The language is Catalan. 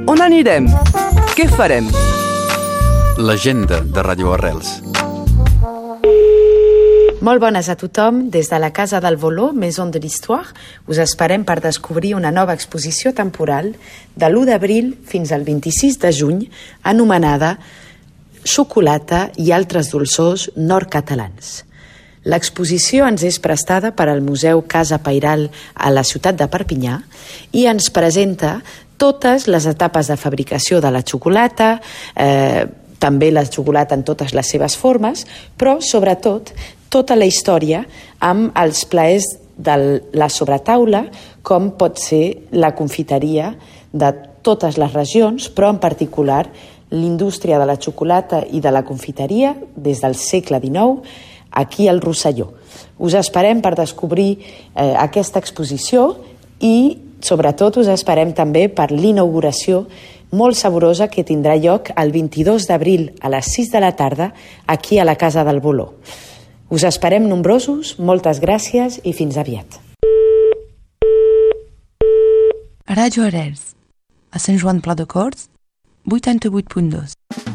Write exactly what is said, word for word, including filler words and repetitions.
On anirem? Què farem? L'agenda de Ràdio Arrels. Molt bones a tothom. Des de la Casa del Voló, Maison de l'Histoire, us esperem per descobrir una nova exposició temporal de l'u d'abril fins al vint-i-sis de juny, anomenada Xocolata i altres dolçors nord-catalans. L'exposició ens és prestada per al Museu Casa Pairal a la ciutat de Perpinyà i ens presenta totes les etapes de fabricació de la xocolata, eh, també la xocolata en totes les seves formes, però sobretot tota la història amb els plaers de la sobretaula, com pot ser la confiteria de totes les regions, però en particular l'indústria de la xocolata i de la confiteria des del segle dinou aquí al Rosselló. Us esperem per descobrir eh, aquesta exposició i sobretot us esperem també per l'inauguració molt saborosa que tindrà lloc el vint-i-dos d'abril a les sis de la tarda aquí a la Casa del Voló. Us esperem nombrosos, moltes gràcies i fins aviat. Ràdio Arrels, a Sant Joan Pla de Corts, vuitanta-vuit punt dos.